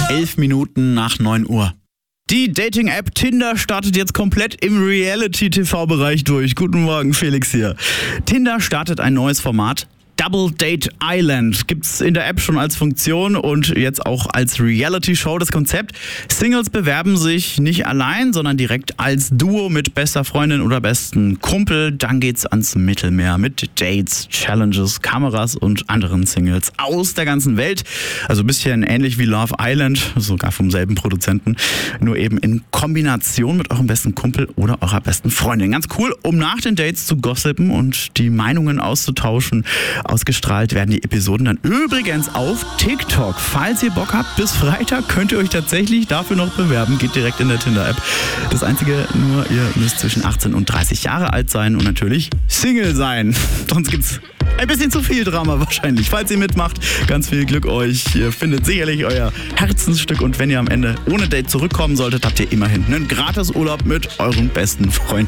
11 Minuten nach 9 Uhr. Die Dating-App Tinder startet jetzt komplett im Reality-TV-Bereich durch. Guten Morgen, Felix hier. Tinder startet ein neues Format. Double Date Island gibt's in der App schon als Funktion und jetzt auch als Reality-Show. Das Konzept: Singles bewerben sich nicht allein, sondern direkt als Duo mit bester Freundin oder besten Kumpel. Dann geht's ans Mittelmeer mit Dates, Challenges, Kameras und anderen Singles aus der ganzen Welt. Also ein bisschen ähnlich wie Love Island, sogar vom selben Produzenten. Nur eben in Kombination mit eurem besten Kumpel oder eurer besten Freundin. Ganz cool, um nach den Dates zu gossipen und die Meinungen auszutauschen. Ausgestrahlt werden die Episoden dann übrigens auf TikTok. Falls ihr Bock habt, bis Freitag könnt ihr euch tatsächlich dafür noch bewerben. Geht direkt in der Tinder-App. Das Einzige, nur ihr müsst zwischen 18 und 30 Jahre alt sein und natürlich Single sein. Sonst gibt's ein bisschen zu viel Drama wahrscheinlich. Falls ihr mitmacht, ganz viel Glück euch. Ihr findet sicherlich euer Herzensstück und wenn ihr am Ende ohne Date zurückkommen solltet, habt ihr immerhin einen Gratisurlaub mit euren besten Freunden.